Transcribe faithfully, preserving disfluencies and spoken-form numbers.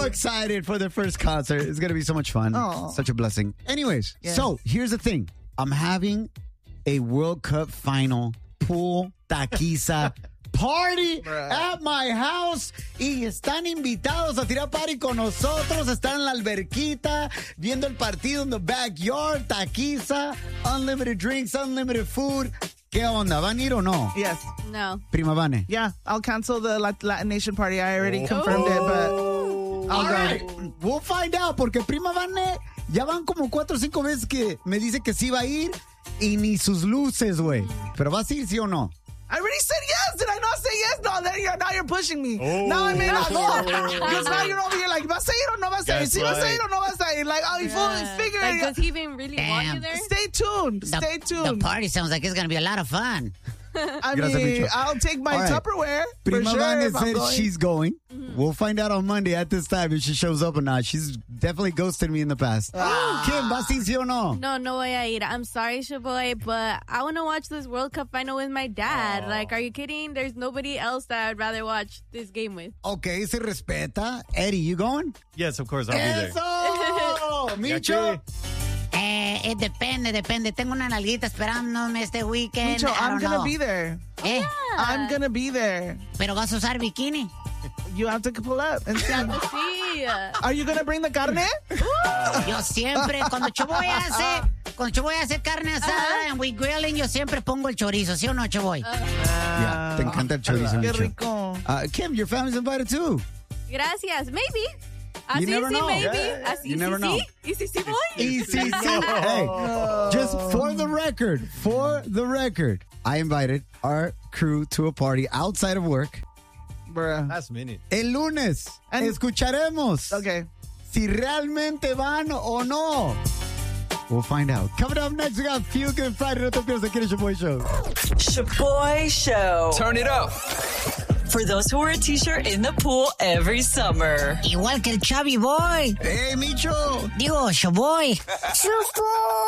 excited for their first concert. It's going to be so much fun. Aww. Such a blessing. Anyways, Yeah. so here's the thing. I'm having a World Cup final pool taquiza party Bruh. at my house y están invitados a tirar party con nosotros. Están en la alberquita viendo el partido in the backyard. Taquiza, unlimited drinks, unlimited food. ¿Qué onda? ¿Van a ir o no? Yes. No. Prima Vane. Yeah, I'll cancel the Lat- Latin Nation party. I already confirmed it, but I'll All go. right. We'll find out, porque Prima Vane ya van como cuatro o cinco veces que me dice que sí va a ir y ni sus luces, güey. ¿Pero vas a ir, sí o no? I already said yes. Did I not say yes? No, then you're, now you're pushing me. Now I may not go. Because now you're over here like, ¿vas a ir o no vas a ir? That's ¿Sí vas a right. ir o no vas a ir? Like, oh, you Yeah. fool, figure Like, it does out. he even really want you Damn. there? Stay tuned. The, Stay the tuned. party sounds like it's going to be a lot of fun. I Gracias, mean, Micho. I'll take my All right. Tupperware for Prima sure Vane if I'm said going. she's going. We'll find out on Monday at this time if she shows up or not. She's definitely ghosted me in the past. Kim, ¿vas a ir, sí o no? No, no voy a ir. I'm sorry, Shaboy, but I want to watch this World Cup final with my dad. Like, are you kidding? There's nobody else that I'd rather watch this game with. Okay, se respeta. Eddie, you going? Yes, of course, I'll be there. Eso! Micho? Eh, it depende, depende. Tengo una nalguita esperándome este weekend. Micho, I I'm don't going to know. be there. Eh, I'm going to be there. pero vas a usar bikini. You have to pull up and see. Sí. Are you going to bring the carne? Yo siempre, cuando Choboy hace, cuando Choboy hace carne asada and we grilling, yo siempre pongo el chorizo, ¿sí o no, Choboy? Yeah, te encanta el chorizo, Qué Micho. rico. Uh, Kim, your family's invited too. Gracias. Maybe. Así never sí, know. maybe. Yeah. Así You sí, never sí. know. Y sí, sí voy. E C C. Hey, just for the record, for the record, I invited our crew to a party outside of work. Bruh. Last minute. El lunes And- escucharemos Okay. si realmente van o no. We'll find out. Coming up next, we got Feel Good Friday. No te pierdas aquí en el Shaboy Show. Shaboy Show. Turn it up. For those who wear a t-shirt in the pool every summer. Igual que el Chubby Boy. Hey, Micho. Digo, Choboy.